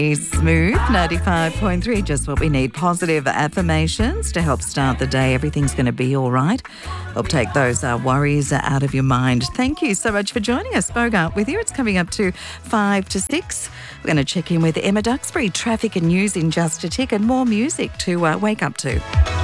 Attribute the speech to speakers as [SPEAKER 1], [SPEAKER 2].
[SPEAKER 1] Smooth 95.3, just what we need. Positive affirmations to help start the day. Everything's going to be all right. Help take those worries out of your mind. Thank you so much for joining us. Bogart with you. It's coming up to 5 to 6. We're going to check in with Emma Duxbury. Traffic and news in just a tick, and more music to wake up to.